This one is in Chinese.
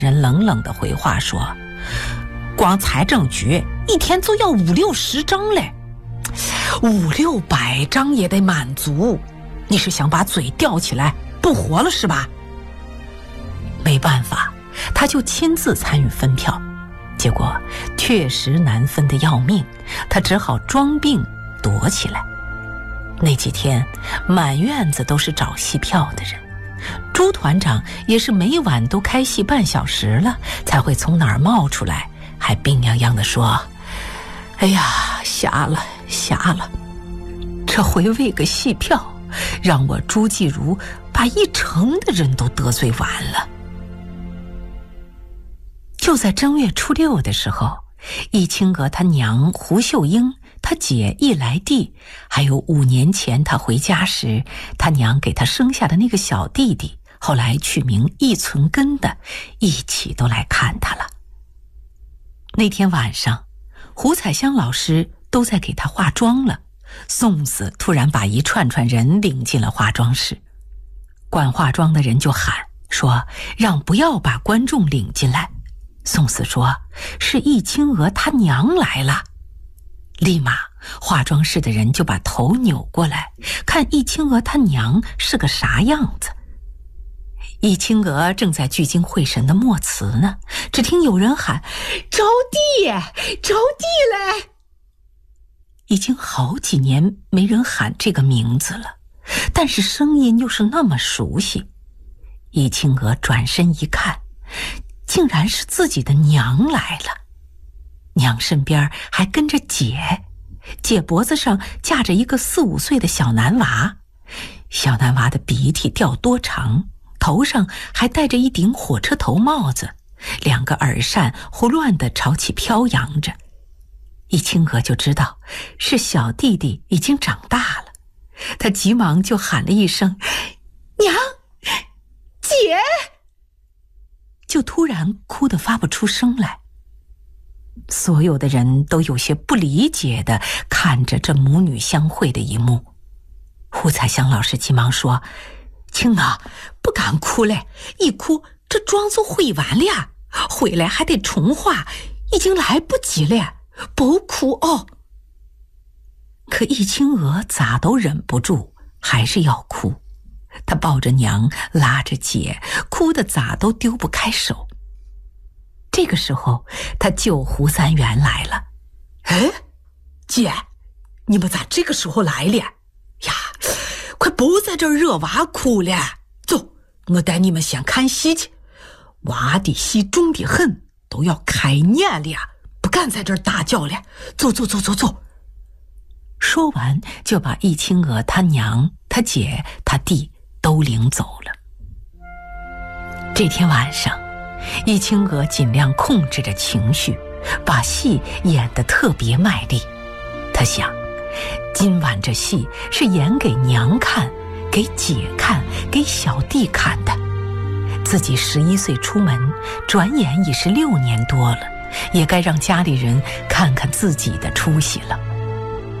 人冷冷地回话说，光财政局一天就要50-60张嘞，500-600张也得满足，你是想把嘴吊起来不活了是吧？没办法，他就亲自参与分票，结果确实难分得要命，他只好装病躲起来。那几天满院子都是找戏票的人，朱团长也是每晚都开戏半小时了才会从哪儿冒出来，还病怏怏地说，哎呀，瞎了，这回为个戏票，让我朱继如把一城的人都得罪完了。就在正月初6的时候，易清娥她娘胡秀英，她姐易来娣，还有5年前她回家时她娘给她生下的那个小弟弟，后来取名易存根的，一起都来看她了。那天晚上，胡彩香老师都在给她化妆了，宋子突然把一串串人领进了化妆室，管化妆的人就喊说，让不要把观众领进来。宋子说，是易清娥她娘来了。立马化妆室的人就把头扭过来，看易清娥她娘是个啥样子。易清娥正在聚精会神的默词呢，只听有人喊，招娣嘞！已经好几年没人喊这个名字了，但是声音又是那么熟悉。易清娥转身一看，竟然是自己的娘来了。娘身边还跟着姐，姐脖子上架着一个4-5岁的小男娃，小男娃的鼻涕掉多长，头上还戴着一顶火车头帽子，2个耳扇胡乱地朝起飘扬着。易清娥就知道是小弟弟已经长大了，她急忙就喊了一声，娘，姐，就突然哭得发不出声来。所有的人都有些不理解地看着这母女相会的一幕。胡彩香老师急忙说，青娥不敢哭嘞，一哭这妆就毁完了，回来还得重化，已经来不及了，不哭哦。可易清娥咋都忍不住，还是要哭。她抱着娘，拉着姐，哭得咋都丢不开手。这个时候，她舅胡三元来了。哎，姐，你们咋这个时候来了呀？快不在这儿惹娃哭了，走，我带你们先看戏去。娃的戏重得很，都要开年了，不敢在这儿大叫了，走。说完就把易清娥她娘、她姐、她弟都领走了。这天晚上，易清娥尽量控制着情绪，把戏演得特别卖力。她想，今晚这戏是演给娘看，给姐看，给小弟看的。自己11岁出门，转眼已是6年多了，也该让家里人看看自己的出息了。